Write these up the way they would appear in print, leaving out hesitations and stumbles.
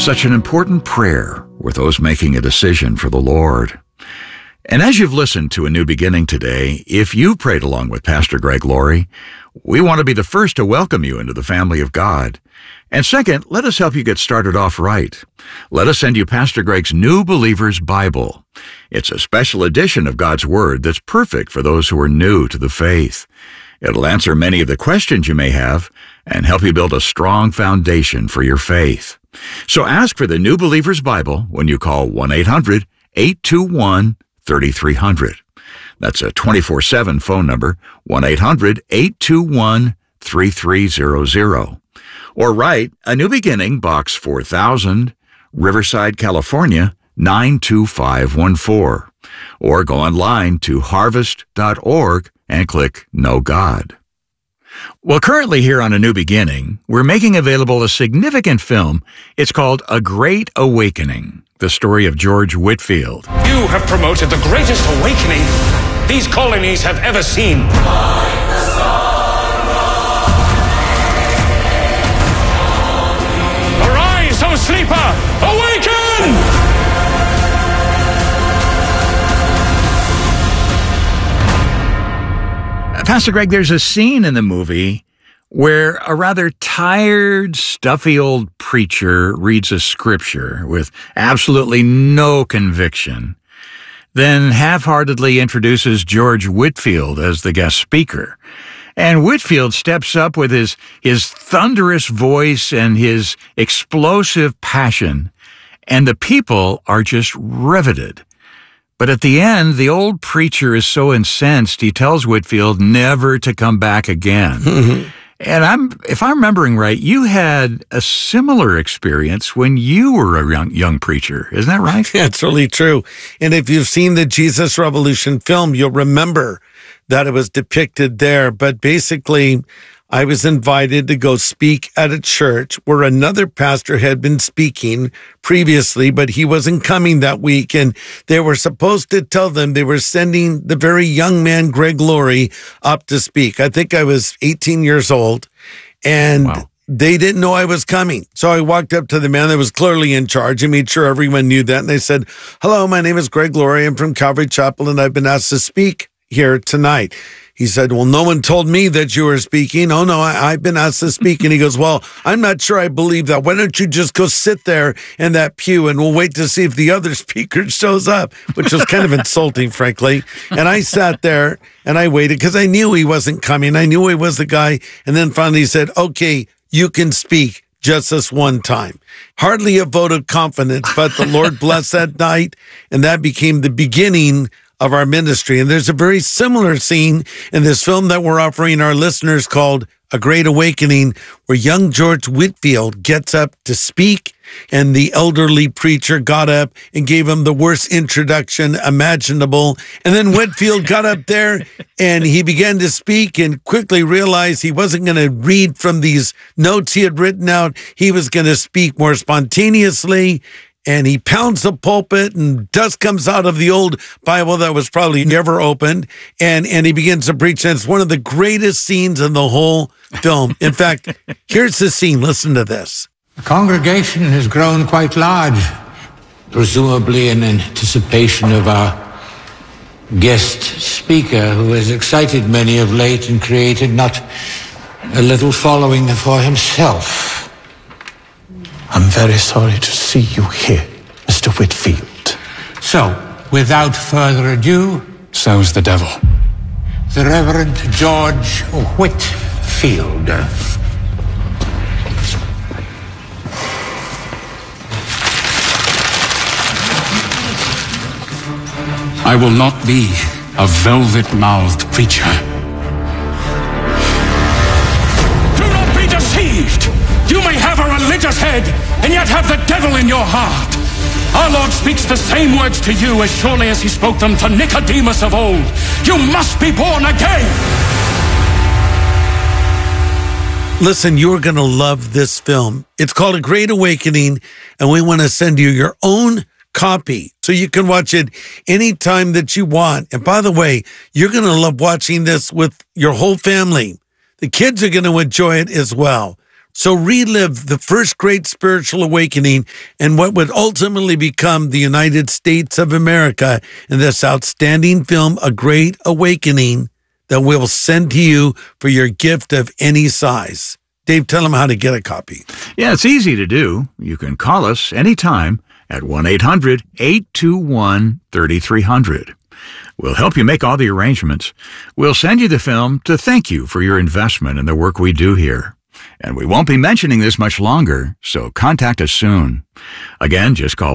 such an important prayer with those making a decision for the Lord. And as you've listened to A New Beginning today, if you prayed along with Pastor Greg Laurie, we want to be the first to welcome you into the family of God. And second, let us help you get started off right. Let us send you Pastor Greg's New Believer's Bible. It's a special edition of God's Word that's perfect for those who are new to the faith. It'll answer many of the questions you may have and help you build a strong foundation for your faith. So ask for the New Believer's Bible when you call 1-800-821-3300. That's a 24/7 phone number, 1-800-821-3300. Or write A New Beginning, Box 4000, Riverside, California, 92514. Or go online to harvest.org and click Know God. Well, currently here on A New Beginning, we're making available a significant film. It's called A Great Awakening, the story of George Whitefield. You have promoted the greatest awakening these colonies have ever seen. Arise, O sleeper! Awaken! Pastor Greg, there's a scene in the movie where a rather tired, stuffy old preacher reads a scripture with absolutely no conviction, then half-heartedly introduces George Whitefield as the guest speaker. And Whitefield steps up with his thunderous voice and his explosive passion, and the people are just riveted. But at the end, the old preacher is so incensed, he tells Whitefield never to come back again. And if I'm remembering right, you had a similar experience when you were a young preacher. Isn't that right? That's really true. And if you've seen the Jesus Revolution film, you'll remember that it was depicted there. But basically, I was invited to go speak at a church where another pastor had been speaking previously, but he wasn't coming that week. And they were supposed to tell them they were sending the very young man, Greg Laurie, up to speak. I think I was 18 years old, and wow. They didn't know I was coming. So I walked up to the man that was clearly in charge and made sure everyone knew that. And they said, "Hello, my name is Greg Laurie. I'm from Calvary Chapel, and I've been asked to speak here tonight." He said, "Well, no one told me that you were speaking." "Oh, no, I've been asked to speak." And he goes, "Well, I'm not sure I believe that. Why don't you just go sit there in that pew and we'll wait to see if the other speaker shows up," which was kind of insulting, frankly. And I sat there and I waited because I knew he wasn't coming. I knew he was the guy. And then finally he said, "Okay, you can speak just this one time." Hardly a vote of confidence, but the Lord blessed that night, and that became the beginning of our ministry. And there's a very similar scene in this film that we're offering our listeners called A Great Awakening, where young George Whitefield gets up to speak, and the elderly preacher got up and gave him the worst introduction imaginable. And then Whitefield got up there and he began to speak and quickly realized he wasn't going to read from these notes he had written out. He was going to speak more spontaneously. And he pounds the pulpit and dust comes out of the old Bible that was probably never opened. And he begins to preach. And it's one of the greatest scenes in the whole film. In fact, here's the scene. Listen to this. The congregation has grown quite large, presumably in anticipation of our guest speaker, who has excited many of late and created not a little following for himself. I'm very sorry to see you here, Mr. Whitefield. So, without further ado... So's the devil. The Reverend George Whitefield. I will not be a velvet-mouthed preacher. Do not be deceived! You may have a religious head and yet have the devil in your heart. Our Lord speaks the same words to you as surely as he spoke them to Nicodemus of old. You must be born again. Listen, you're going to love this film. It's called A Great Awakening, and we want to send you your own copy so you can watch it anytime that you want. And by the way, you're going to love watching this with your whole family. The kids are going to enjoy it as well. So relive the first great spiritual awakening and what would ultimately become the United States of America in this outstanding film, A Great Awakening, that we will send to you for your gift of any size. Dave, tell them how to get a copy. Yeah, it's easy to do. You can call us anytime at 1-800-821-3300. We'll help you make all the arrangements. We'll send you the film to thank you for your investment in the work we do here. And we won't be mentioning this much longer, so contact us soon. Again, just call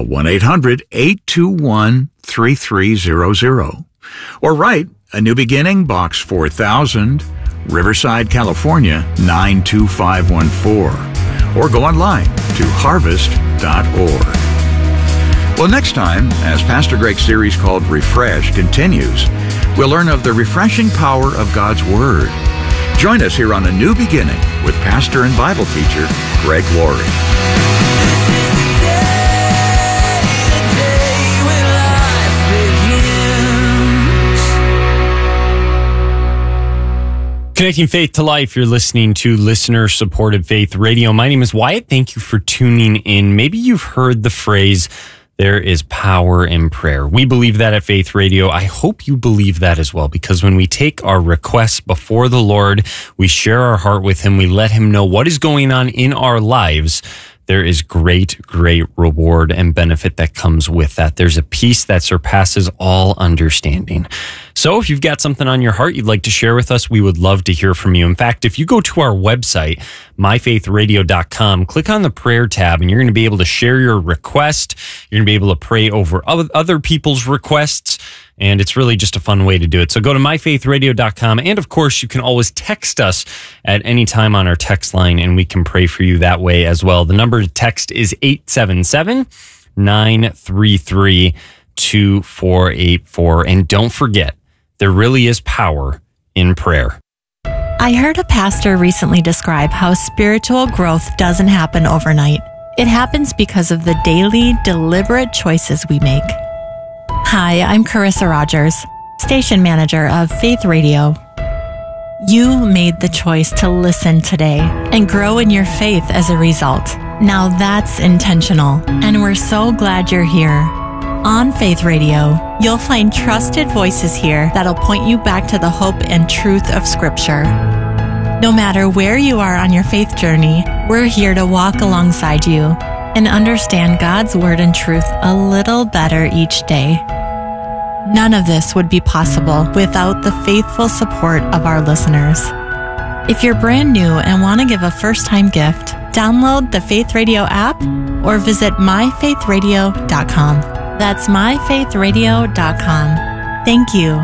1-800-821-3300. Or write A New Beginning, Box 4000, Riverside, California, 92514. Or go online to harvest.org. Well, next time, as Pastor Greg's series called Refresh continues, we'll learn of the refreshing power of God's Word. Join us here on A New Beginning with pastor and Bible teacher Greg Laurie. Connecting faith to life, you're listening to listener-supported Faith Radio. My name is Wyatt. Thank you for tuning in. Maybe you've heard the phrase, there is power in prayer. We believe that at Faith Radio. I hope you believe that as well, because when we take our requests before the Lord, we share our heart with Him, we let Him know what is going on in our lives, there is great reward and benefit that comes with that. There's a peace that surpasses all understanding. So if you've got something on your heart you'd like to share with us, we would love to hear from you. In fact, if you go to our website, myfaithradio.com, click on the prayer tab, and you're going to be able to share your request. You're going to be able to pray over other people's requests. And it's really just a fun way to do it. So go to myfaithradio.com. And of course, you can always text us at any time on our text line, and we can pray for you that way as well. The number to text is 877-933-2484. And don't forget, there really is power in prayer. I heard a pastor recently describe how spiritual growth doesn't happen overnight. It happens because of the daily, deliberate choices we make. Hi, I'm Carissa Rogers, station manager of Faith Radio. You made the choice to listen today and grow in your faith as a result. Now that's intentional, and we're so glad you're here. On Faith Radio, you'll find trusted voices here that'll point you back to the hope and truth of Scripture. No matter where you are on your faith journey, we're here to walk alongside you and understand God's Word and truth a little better each day. None of this would be possible without the faithful support of our listeners. If you're brand new and want to give a first-time gift, download the Faith Radio app or visit myfaithradio.com. That's myfaithradio.com. Thank you.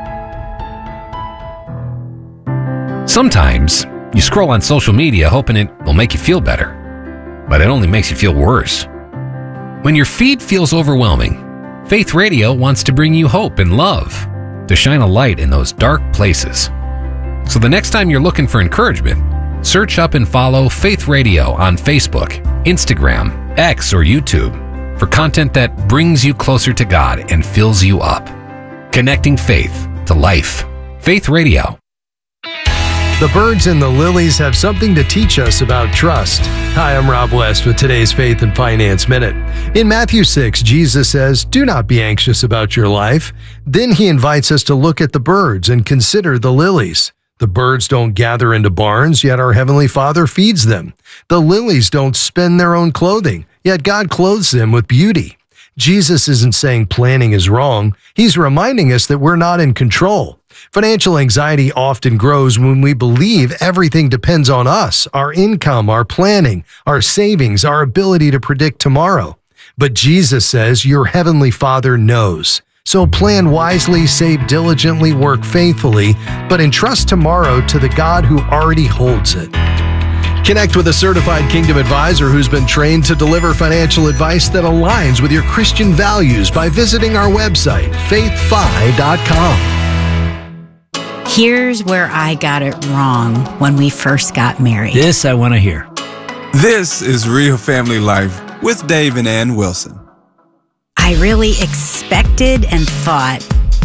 Sometimes you scroll on social media hoping it will make you feel better, but it only makes you feel worse. When your feed feels overwhelming, Faith Radio wants to bring you hope and love, to shine a light in those dark places. So the next time you're looking for encouragement, search up and follow Faith Radio on Facebook, Instagram, X, or YouTube for content that brings you closer to God and fills you up. Connecting faith to life. Faith Radio. The birds and the lilies have something to teach us about trust. Hi, I'm Rob West with today's Faith and Finance Minute. In Matthew 6, Jesus says, "Do not be anxious about your life." Then he invites us to look at the birds and consider the lilies. The birds don't gather into barns, yet our Heavenly Father feeds them. The lilies don't spin their own clothing, yet God clothes them with beauty. Jesus isn't saying planning is wrong. He's reminding us that we're not in control. Financial anxiety often grows when we believe everything depends on us, our income, our planning, our savings, our ability to predict tomorrow. But Jesus says your Heavenly Father knows. So plan wisely, save diligently, work faithfully, but entrust tomorrow to the God who already holds it. Connect with a certified Kingdom advisor who's been trained to deliver financial advice that aligns with your Christian values by visiting our website, faithfi.com. Here's where I got it wrong when we first got married. This I want to hear. This is Real Family Life with Dave and Ann Wilson. I really expected and thought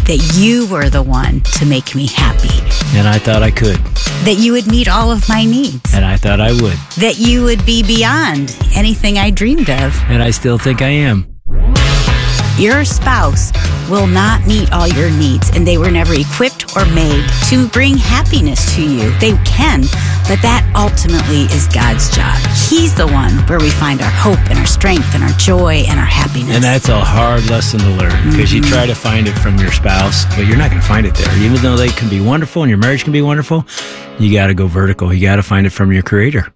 that you were the one to make me happy. And I thought I could. That you would meet all of my needs. And I thought I would. That you would be beyond anything I dreamed of. And I still think I am. Your spouse will not meet all your needs, and they were never equipped or made to bring happiness to you. They can, but that ultimately is God's job. He's the one where we find our hope and our strength and our joy and our happiness. And that's a hard lesson to learn, because you try to find it from your spouse, but you're not going to find it there. Even though they can be wonderful and your marriage can be wonderful, you got to go vertical. You got to find it from your Creator.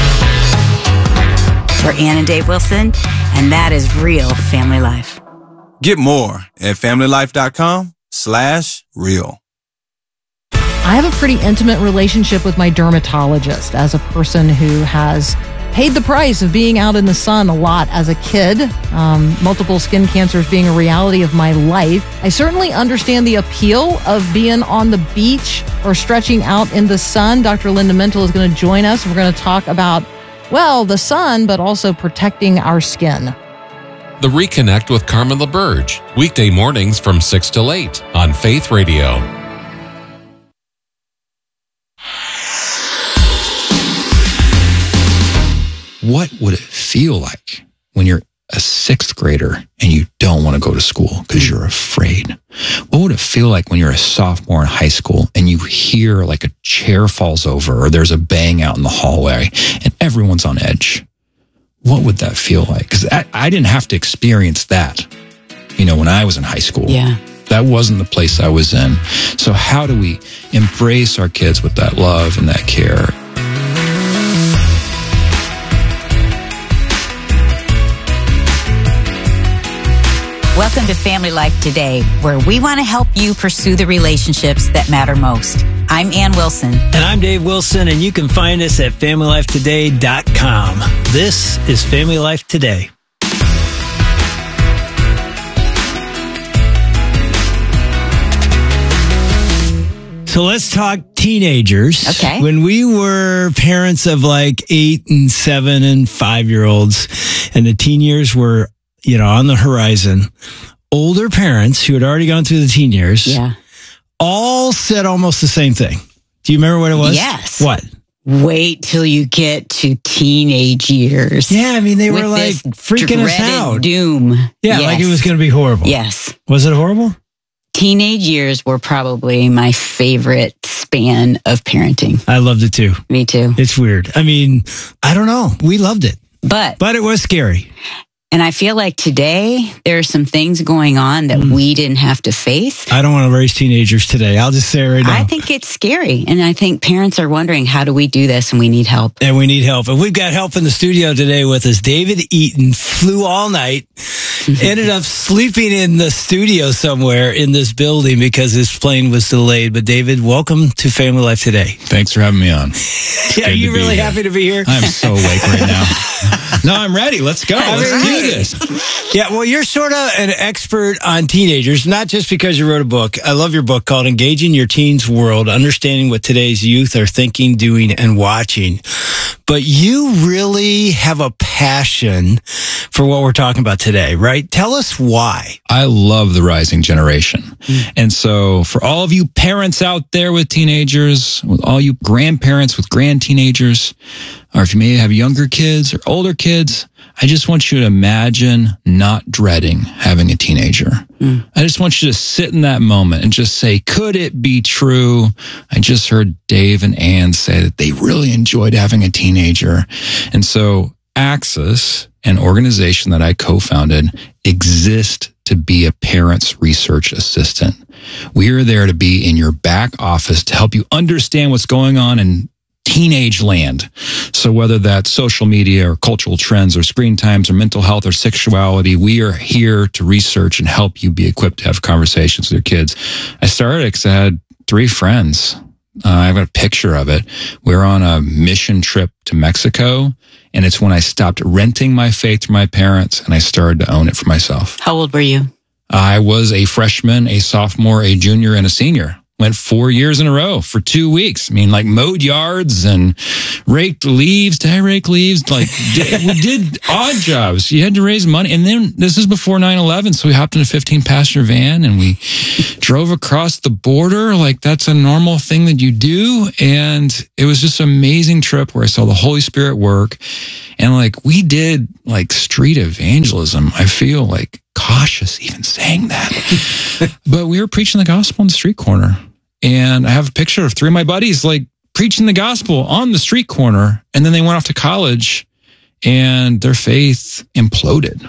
We're Ann and Dave Wilson, and that is real family life. Get more at familylife.com/real. I have a pretty intimate relationship with my dermatologist as a person who has paid the price of being out in the sun a lot as a kid, multiple skin cancers being a reality of my life. I certainly understand the appeal of being on the beach or stretching out in the sun. Dr. Linda Mental is going to join us. We're going to talk about, well, the sun, but also protecting our skin. The Reconnect with Carmen LaBerge, weekday mornings from 6 till 8 on Faith Radio. What would it feel like when you're a sixth grader and you don't want to go to school because you're afraid? What would it feel like when you're a sophomore in high school and you hear like a chair falls over or there's a bang out in the hallway and everyone's on edge? What would that feel like? Because I didn't have to experience that, when I was in high school. Yeah. That wasn't the place I was in. So how do we embrace our kids with that love and that care? Welcome to Family Life Today, where we want to help you pursue the relationships that matter most. I'm Ann Wilson. And I'm Dave Wilson, and you can find us at FamilyLifeToday.com. This is Family Life Today. So let's talk teenagers. Okay. When we were parents of like 8 and 7 and 5-year-olds, and the teen years were on the horizon, older parents who had already gone through the teen years all said almost the same thing. Do you remember what it was? Yes. What? Wait till you get to teenage years. Yeah, I mean, they were like freaking us out. Doom. Yeah, like it was going to be horrible. Yes. Was it horrible? Teenage years were probably my favorite span of parenting. I loved it too. Me too. It's weird. I mean, I don't know. We loved it. But it was scary. And I feel like today there are some things going on that we didn't have to face. I don't want to raise teenagers today. I'll just say it right now. I think it's scary. And I think parents are wondering, how do we do this? And we need help. And we need help. And we've got help in the studio today with us. David Eaton flew all night, ended up sleeping in the studio somewhere in this building because his plane was delayed. But David, welcome to Family Life Today. Thanks for having me on. Are you really happy to be here? I'm so awake right now. No, I'm ready. Let's go. Let's do this. Yeah, well, you're sort of an expert on teenagers, not just because you wrote a book. I love your book called Engaging Your Teens World, Understanding What Today's Youth Are Thinking, Doing, and Watching. But you really have a passion for what we're talking about today, right? Tell us why. I love the rising generation. And so for all of you parents out there with teenagers, with all you grandparents with grand teenagers, or if you may have younger kids or older kids, I just want you to imagine not dreading having a teenager. I just want you to sit in that moment and just say, could it be true? I just heard Dave and Ann say that they really enjoyed having a teenager. And so Axis, an organization that I co-founded, exists to be a parent's research assistant. We are there to be in your back office to help you understand what's going on in teenage land. So whether that's social media or cultural trends or screen times or mental health or sexuality, we are here to research and help you be equipped to have conversations with your kids. I started because I had 3 friends. I've got a picture of it. We're on a mission trip to Mexico, and it's when I stopped renting my faith from my parents and I started to own it for myself. How old were you? I was a freshman, a sophomore, a junior, and a senior Went 4 years in a row for 2 weeks. I mean, like mowed yards and raked leaves. Did I rake leaves? Like we did odd jobs. You had to raise money. And then this is before 9/11. So we hopped in a 15-passenger van and we drove across the border. Like that's a normal thing that you do. And it was just an amazing trip where I saw the Holy Spirit work. And like we did like street evangelism. I feel like cautious even saying that. But we were preaching the gospel on the street corner. And I have a picture of 3 of my buddies like preaching the gospel on the street corner. And then they went off to college and their faith imploded.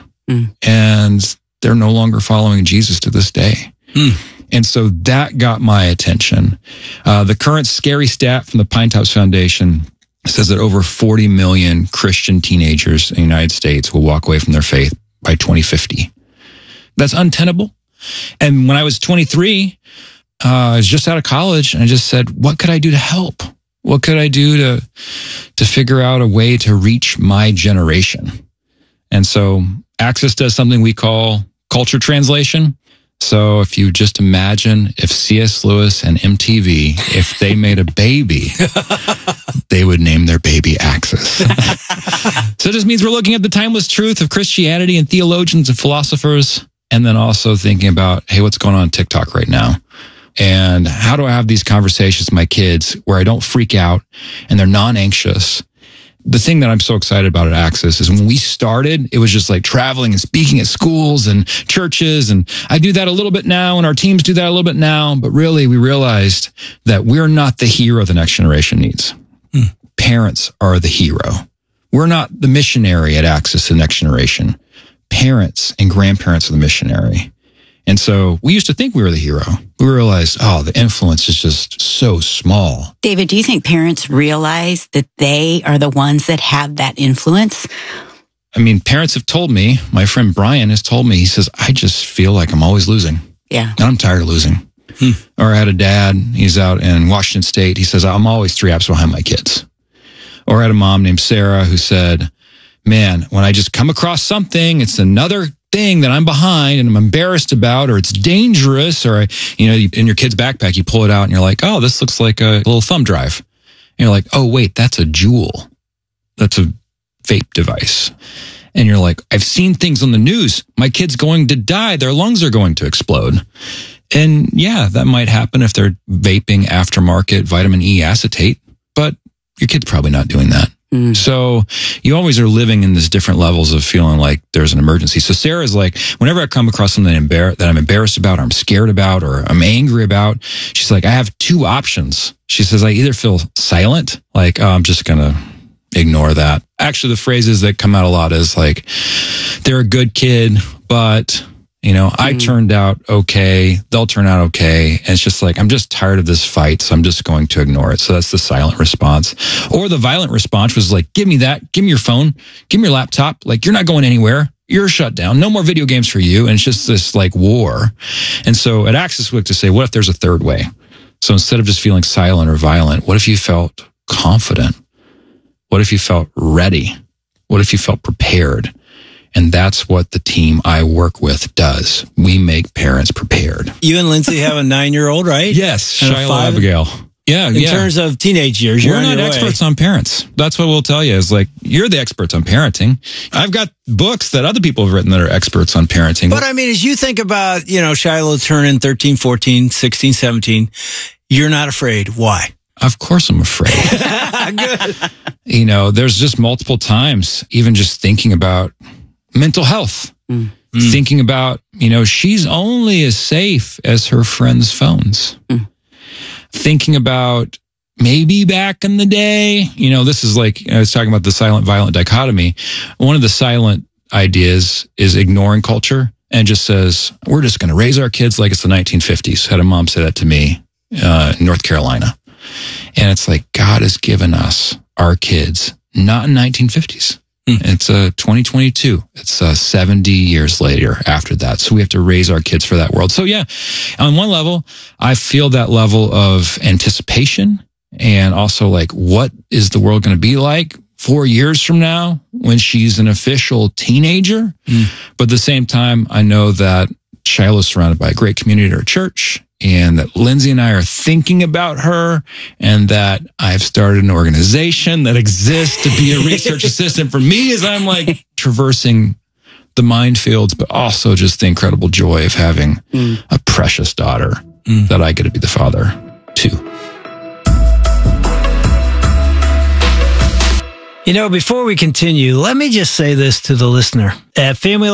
And they're no longer following Jesus to this day. And so that got my attention. The current scary stat from the Pine Tops Foundation says that over 40 million Christian teenagers in the United States will walk away from their faith by 2050. That's untenable. And when I was 23, I was just out of college and I just said, what could I do to help? What could I do to figure out a way to reach my generation? And so Access does something we call culture translation. So if you just imagine if C.S. Lewis and MTV, if they made a baby, they would name their baby Access. So it just means we're looking at the timeless truth of Christianity and theologians and philosophers, and then also thinking about, hey, what's going on TikTok right now? And how do I have these conversations with my kids where I don't freak out and they're non-anxious? The thing that I'm so excited about at Access is when we started, it was just like traveling and speaking at schools and churches. And I do that a little bit now and our teams do that a little bit now. But really, we realized that we're not the hero the next generation needs. Parents are the hero. We're not the missionary at Access the next generation. Parents and grandparents are the missionary. And so we used to think we were the hero. We realized, oh, the influence is just so small. David, do you think parents realize that they are the ones that have that influence? I mean, parents have told me, my friend Brian has told me, he says, I just feel like I'm always losing. Yeah. And I'm tired of losing. Or I had a dad, he's out in Washington State. He says, I'm always 3 apps behind my kids. Or I had a mom named Sarah who said, man, when I just come across something, it's another thing that I'm behind and I'm embarrassed about, or it's dangerous, or in your kid's backpack, you pull it out and you're like, oh, this looks like a little thumb drive. And you're like, oh, wait, that's a Juul. That's a vape device. And you're like, I've seen things on the news. My kid's going to die. Their lungs are going to explode. And yeah, that might happen if they're vaping aftermarket vitamin E acetate, but your kid's probably not doing that. So you always are living in these different levels of feeling like there's an emergency. So Sarah's like, whenever I come across something that I'm embarrassed about, or I'm scared about, or I'm angry about, she's like, I have 2 options. She says, I either feel silent, like, oh, I'm just going to ignore that. Actually, the phrases that come out a lot is like, they're a good kid, but I turned out okay. They'll turn out okay. And it's just like, I'm just tired of this fight, so I'm just going to ignore it. So that's the silent response. Or the violent response was like, give me that. Give me your phone. Give me your laptop. Like, you're not going anywhere. You're shut down. No more video games for you. And it's just this like war. And so at Access, we look to say, what if there's a third way? So instead of just feeling silent or violent, what if you felt confident? What if you felt ready? What if you felt prepared? And that's what the team I work with does. We make parents prepared. You and Lindsay have a 9-year-old, right? Yes, Shiloh Abigail. Yeah, in terms of teenage years, we're not experts on parents. That's what we'll tell you is like, you're the experts on parenting. I've got books that other people have written that are experts on parenting. But I mean, as you think about, Shiloh turning 13, 14, 16, 17, you're not afraid. Why? Of course I'm afraid. Good. There's just multiple times, even just thinking about mental health, thinking about, she's only as safe as her friends' phones. Thinking about maybe back in the day, this is like, I was talking about the silent violent dichotomy. One of the silent ideas is ignoring culture and just says, we're just going to raise our kids like it's the 1950s. Had a mom say that to me in North Carolina. And it's like, God has given us our kids, not in 1950s. It's 2022. It's 70 years later after that. So we have to raise our kids for that world. So yeah, on one level, I feel that level of anticipation and also like, what is the world going to be like 4 years from now when she's an official teenager? But at the same time, I know that Shiloh's surrounded by a great community at our church. and that Lindsay and I are thinking about her, and that I've started an organization that exists to be a research assistant for me as I'm like traversing the minefields, but also just the incredible joy of having a precious daughter that I get to be the father to. You know, before we continue, let me just say this to the listener. At Family